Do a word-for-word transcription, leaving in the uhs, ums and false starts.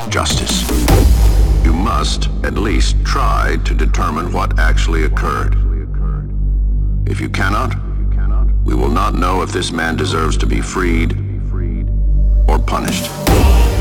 justice. You must at least try to determine what actually occurred. If you cannot, we will not know if this man deserves to be freed or punished.